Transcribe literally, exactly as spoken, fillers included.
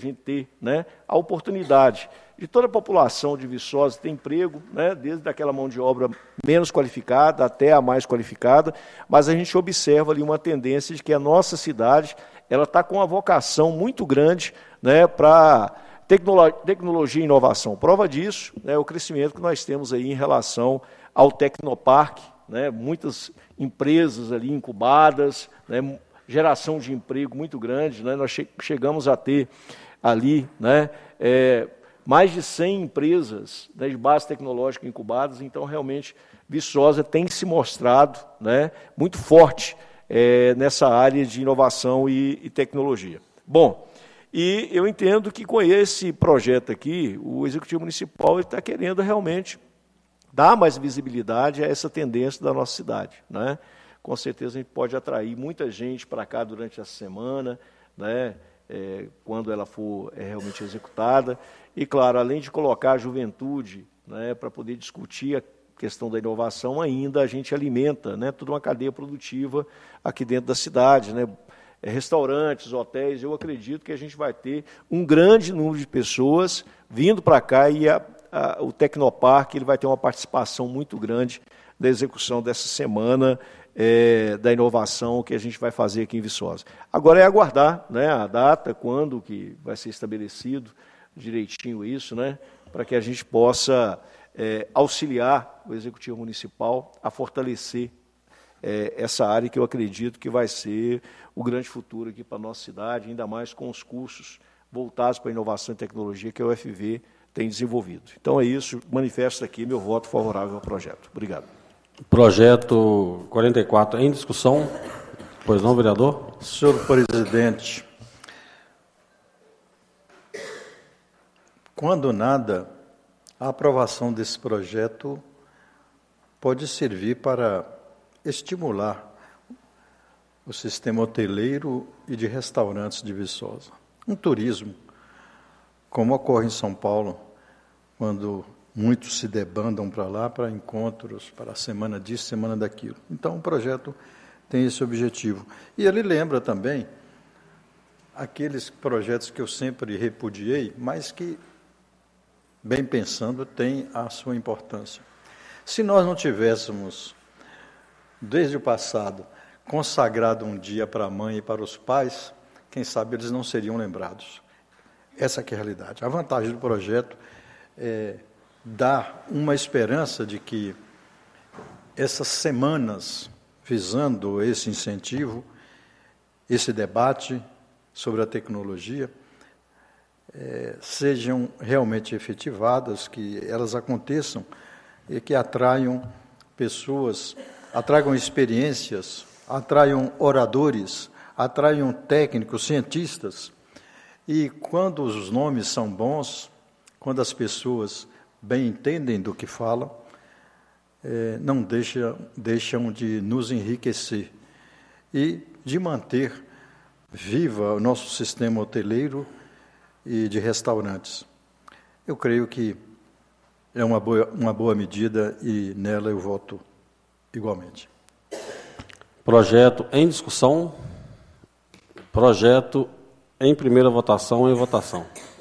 gente ter, né, a oportunidade de toda a população de Viçosa ter emprego, né, desde aquela mão de obra menos qualificada até a mais qualificada, mas a gente observa ali uma tendência de que a nossa cidade ela está com uma vocação muito grande, né, para tecnolo tecnologia e inovação. Prova disso é, né, o crescimento que nós temos aí em relação ao Tecnoparque, né, muitas empresas ali incubadas, né, geração de emprego muito grande, né, nós che chegamos a ter ali, né, é, mais de cem empresas, né, de base tecnológica incubadas, então realmente Viçosa tem se mostrado, né, muito forte é, nessa área de inovação e, e tecnologia. Bom, e eu entendo que com esse projeto aqui, o Executivo Municipal está querendo realmente dar mais visibilidade a essa tendência da nossa cidade, né? Com certeza a gente pode atrair muita gente para cá durante essa semana, né? É, quando ela for é, realmente executada. E, claro, além de colocar a juventude, né, para poder discutir a questão da inovação, ainda a gente alimenta, né, toda uma cadeia produtiva aqui dentro da cidade, né? É, restaurantes, hotéis. Eu acredito que a gente vai ter um grande número de pessoas vindo para cá e a, a, o Tecnoparque ele vai ter uma participação muito grande da execução dessa semana é, da inovação que a gente vai fazer aqui em Viçosa. Agora é aguardar, né, a data, quando que vai ser estabelecido direitinho isso, né, para que a gente possa é, auxiliar o Executivo Municipal a fortalecer é, essa área que eu acredito que vai ser o grande futuro aqui para a nossa cidade, ainda mais com os cursos voltados para a inovação e tecnologia que a U F V tem desenvolvido. Então é isso, manifesto aqui meu voto favorável ao projeto. Obrigado. Projeto quarenta e quatro em discussão. Pois não, vereador? Senhor presidente, quando nada, a aprovação desse projeto pode servir para estimular o sistema hoteleiro e de restaurantes de Viçosa. Um turismo, como ocorre em São Paulo, quando muitos se debandam para lá para encontros, para a semana disso, semana daquilo. Então, o projeto tem esse objetivo. E ele lembra também aqueles projetos que eu sempre repudiei, mas que, bem pensando, têm a sua importância. Se nós não tivéssemos, desde o passado, consagrado um dia para a mãe e para os pais, quem sabe eles não seriam lembrados. Essa que é a realidade. A vantagem do projeto é dar uma esperança de que essas semanas, visando esse incentivo, esse debate sobre a tecnologia, é, sejam realmente efetivadas, que elas aconteçam e que atraiam pessoas, atragam experiências, atraiam oradores, atraiam técnicos, cientistas. E quando os nomes são bons, quando as pessoas bem entendem do que falam, é, não deixa, deixam de nos enriquecer e de manter viva o nosso sistema hoteleiro e de restaurantes. Eu creio que é uma boa, uma boa medida e nela eu voto igualmente. Projeto em discussão. Projeto em primeira votação, em votação.